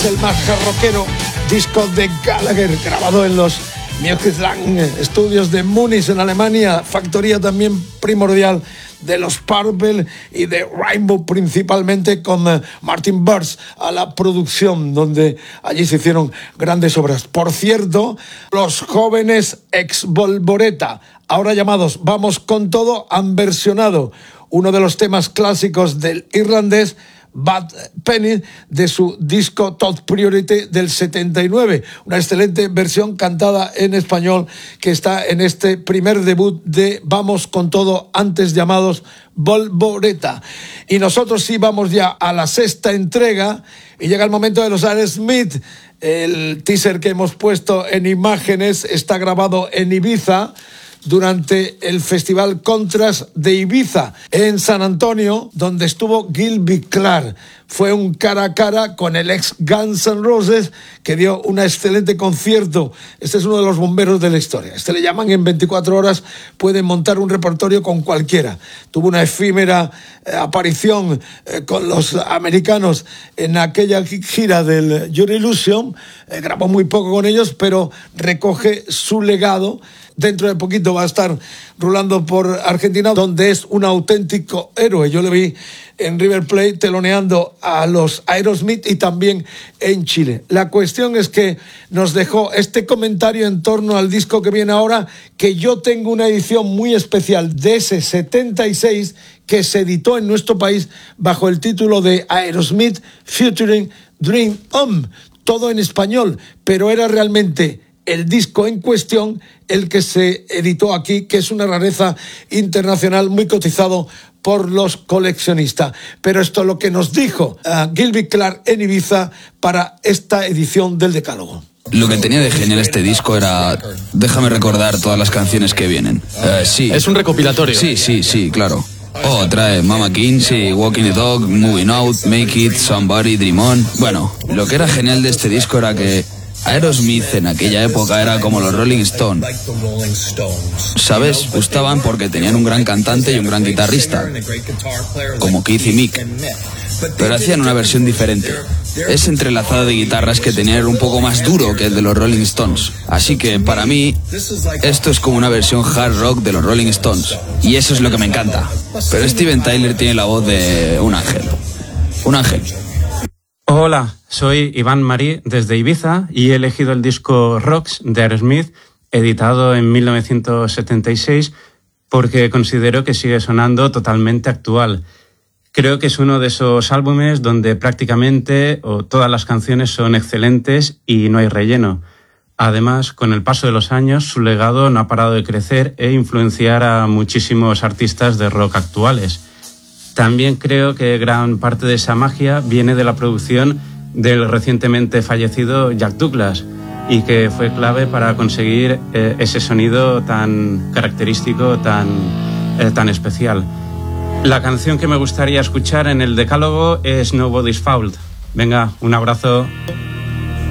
el más rockero disco de Gallagher, grabado en los Musicland Studios de Múnich, en Alemania, factoría también primordial de los Purple y de Rainbow, principalmente con Martin Birch a la producción, donde allí se hicieron grandes obras. Por cierto, los jóvenes ex Volvoreta, ahora llamados Vamos con Todo, han versionado uno de los temas clásicos del irlandés Bad Penny de su disco Top Priority del 79, una excelente versión cantada en español que está en este primer debut de Vamos con Todo, antes llamados Volvoreta. Y nosotros sí vamos ya a la sexta entrega y llega el momento de los Aerosmith. El teaser que hemos puesto en imágenes está grabado en Ibiza durante el Festival Contrast de Ibiza, en San Antonio, donde estuvo Gilby Clarke. Fue un cara a cara con el ex Guns N' Roses, que dio un excelente concierto. Este es uno de los bomberos de la historia. Le llaman en 24 horas, pueden montar un repertorio con cualquiera. Tuvo una efímera aparición con los americanos en aquella gira del Your Illusion. Grabó muy poco con ellos, pero recoge su legado. Dentro de poquito va a estar rulando por Argentina, donde es un auténtico héroe. Yo le vi en River Plate teloneando a los Aerosmith y también en Chile. La cuestión es que nos dejó este comentario en torno al disco que viene ahora, que yo tengo una edición muy especial de ese 76 que se editó en nuestro país bajo el título de Aerosmith featuring Dream On, todo en español, pero era realmente el disco en cuestión el que se editó aquí, que es una rareza internacional muy cotizado por los coleccionistas. Pero esto es lo que nos dijo Gilby Clarke en Ibiza para esta edición del Decálogo. Lo que tenía de genial este disco era... Déjame recordar todas las canciones que vienen. Sí. Es un recopilatorio. Sí, claro. Trae Mama Kinsey, Walking the Dog, Moving Out, Make It, Somebody, Dream On. Bueno, lo que era genial de este disco era que Aerosmith en aquella época era como los Rolling Stones. ¿Sabes? Gustaban porque tenían un gran cantante y un gran guitarrista, como Keith y Mick, pero hacían una versión diferente. Ese entrelazado de guitarras que tenían era un poco más duro que el de los Rolling Stones. Así que para mí esto es como una versión hard rock de los Rolling Stones, y eso es lo que me encanta. Pero Steven Tyler tiene la voz de un ángel. Un ángel. Hola, soy Iván Marí desde Ibiza y he elegido el disco Rocks de Aerosmith, editado en 1976, porque considero que sigue sonando totalmente actual. Creo que es uno de esos álbumes donde prácticamente todas las canciones son excelentes y no hay relleno. Además, con el paso de los años, su legado no ha parado de crecer e influenciar a muchísimos artistas de rock actuales. También creo que gran parte de esa magia viene de la producción del recientemente fallecido Jack Douglas, y que fue clave para conseguir ese sonido tan característico, tan especial. La canción que me gustaría escuchar en el Decálogo es Nobody's Fault. Venga, un abrazo.